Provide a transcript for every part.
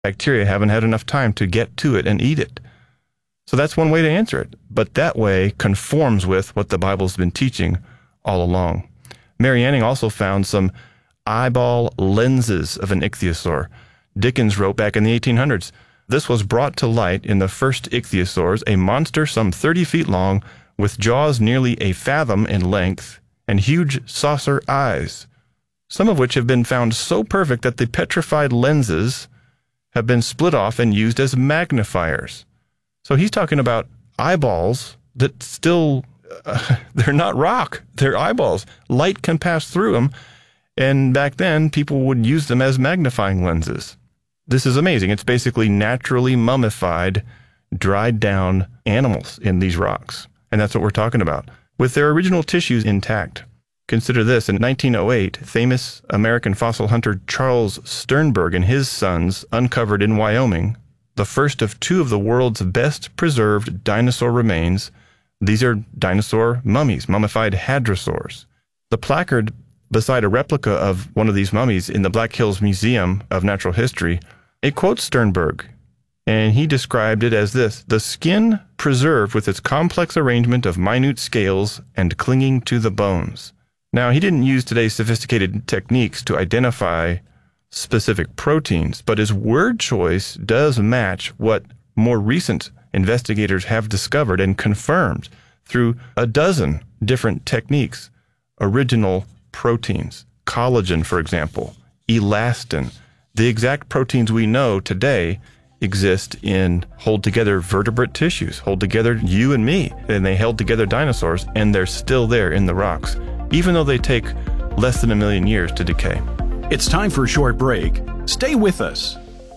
Bacteria haven't had enough time to get to it and eat it. So that's one way to answer it. But that way conforms with what the Bible's been teaching all along. Mary Anning also found some eyeball lenses of an ichthyosaur. Dickens wrote back in the 1800s, this was brought to light in the first ichthyosaurs, a monster some 30 feet long with jaws nearly a fathom in length and huge saucer eyes, some of which have been found so perfect that the petrified lenses have been split off and used as magnifiers. So he's talking about eyeballs that still, they're not rock, they're eyeballs. Light can pass through them, and back then people would use them as magnifying lenses. This is amazing. It's basically naturally mummified, dried down animals in these rocks. And that's what we're talking about, with their original tissues intact. Consider this, in 1908, famous American fossil hunter Charles Sternberg and his sons uncovered in Wyoming the first of two of the world's best preserved dinosaur remains. These are dinosaur mummies, mummified hadrosaurs. The placard beside a replica of one of these mummies in the Black Hills Museum of Natural History, it quotes Sternberg, and he described it as this: the skin preserved with its complex arrangement of minute scales and clinging to the bones. Now, he didn't use today's sophisticated techniques to identify specific proteins, but his word choice does match what more recent investigators have discovered and confirmed through a dozen different techniques. Original proteins, collagen, for example, elastin, the exact proteins we know today exist in hold together vertebrate tissues, hold together you and me, and they held together dinosaurs, and they're still there in the rocks, even though they take less than 1 million years to decay. It's time for a short break. Stay with us.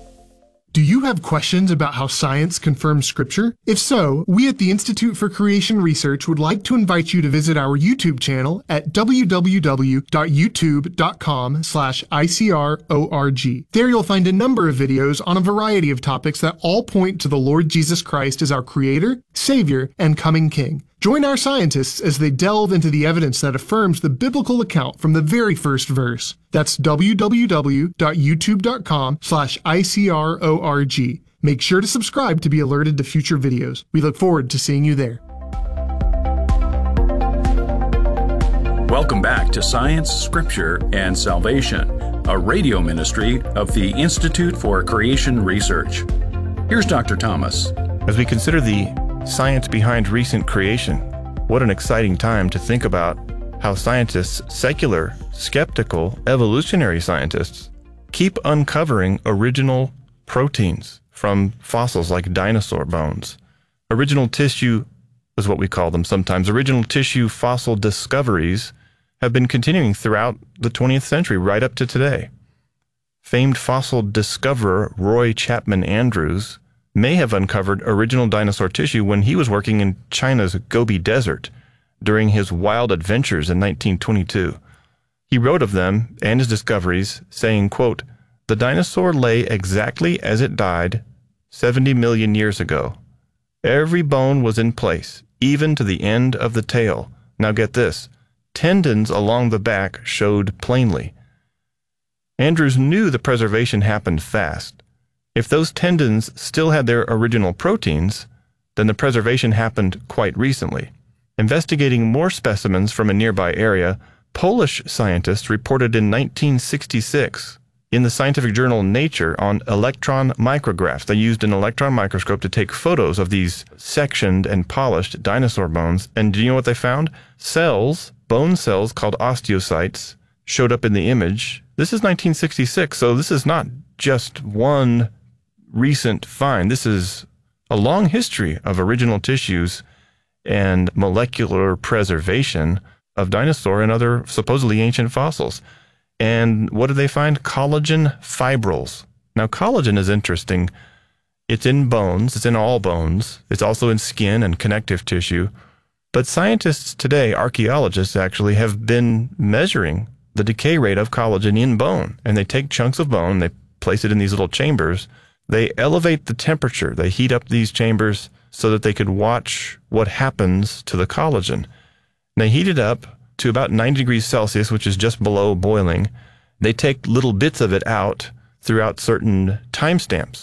Do you have questions about how science confirms Scripture? If so, we at the Institute for Creation Research would like to invite you to visit our YouTube channel at www.youtube.com/ICRORG. There you'll find a number of videos on a variety of topics that all point to the Lord Jesus Christ as our Creator, Savior, and coming King. Join our scientists as they delve into the evidence that affirms the biblical account from the very first verse. That's www.youtube.com/ICRORG. Make sure to subscribe to be alerted to future videos. We look forward to seeing you there. Welcome back to Science, Scripture, and Salvation, a radio ministry of the Institute for Creation Research. Here's Dr. Thomas. As we consider the science behind recent creation, what an exciting time to think about how scientists, secular, skeptical, evolutionary scientists, keep uncovering original proteins from fossils like dinosaur bones. Original tissue is what we call them sometimes. Original tissue fossil discoveries have been continuing throughout the 20th century, right up to today. Famed fossil discoverer Roy Chapman Andrews may have uncovered original dinosaur tissue when he was working in China's Gobi Desert during his wild adventures in 1922. He wrote of them and his discoveries, saying, quote, "The dinosaur lay exactly as it died 70 million years ago. Every bone was in place, even to the end of the tail. Now get this, tendons along the back showed plainly." Andrews knew the preservation happened fast. If those tendons still had their original proteins, then the preservation happened quite recently. Investigating more specimens from a nearby area, Polish scientists reported in 1966 in the scientific journal Nature on electron micrographs. They used an electron microscope to take photos of these sectioned and polished dinosaur bones. And do you know what they found? Cells, bone cells called osteocytes, showed up in the image. This is 1966, so this is not just one recent find. This is a long history of original tissues and molecular preservation of dinosaur and other supposedly ancient fossils. And what did they find? Collagen fibrils. Now, collagen is interesting. It's in bones. It's in all bones. It's also in skin and connective tissue. But scientists today, archaeologists actually, have been measuring the decay rate of collagen in bone. And they take chunks of bone, they place it in these little chambers. They elevate the temperature. They heat up these chambers so that they could watch what happens to the collagen. And they heat it up to about 90 degrees Celsius, which is just below boiling. They take little bits of it out throughout certain timestamps.